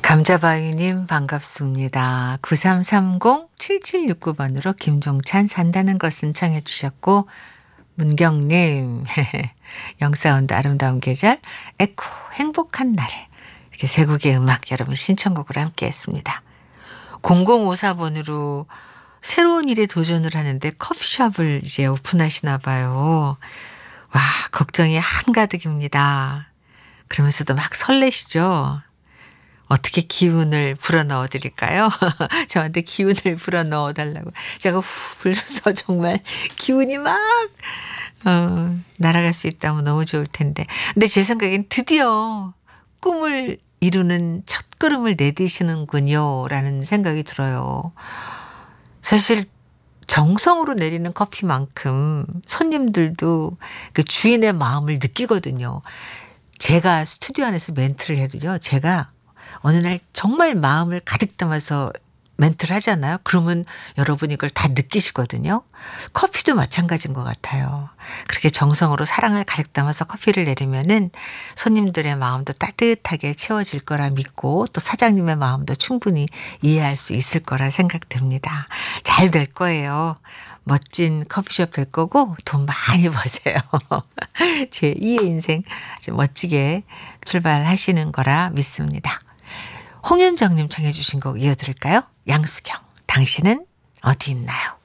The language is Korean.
감자바위님 반갑습니다. 9330-7769번으로 김종찬 산다는 것은 청해 주셨고, 문경님 영사운드 아름다운 계절, 에코 행복한 날, 이렇게 세 곡의 음악 여러분 신청곡으로 함께 했습니다. 0054번으로 새로운 일에 도전을 하는데 커피숍을 이제 오픈하시나 봐요. 와, 걱정이 한가득입니다. 그러면서도 막 설레시죠? 어떻게 기운을 불어넣어 드릴까요? 저한테 기운을 불어넣어 달라고 제가 후 불러서 정말 기운이 막 날아갈 수 있다면 너무 좋을 텐데. 근데 제 생각엔 드디어 꿈을 이루는 첫걸음을 내디시는군요 라는 생각이 들어요. 사실 정성으로 내리는 커피만큼 손님들도 그 주인의 마음을 느끼거든요. 제가 스튜디오 안에서 멘트를 해도요, 제가 어느 날 정말 마음을 가득 담아서 멘트를 하잖아요. 그러면 여러분이 이걸 다 느끼시거든요. 커피도 마찬가지인 것 같아요. 그렇게 정성으로 사랑을 가득 담아서 커피를 내리면은 손님들의 마음도 따뜻하게 채워질 거라 믿고, 또 사장님의 마음도 충분히 이해할 수 있을 거라 생각됩니다. 잘 될 거예요. 멋진 커피숍 될 거고 돈 많이 버세요. 제 2의 인생 아주 멋지게 출발하시는 거라 믿습니다. 홍윤정님 청해 주신 곡 이어드릴까요? 양수경, 당신은 어디 있나요?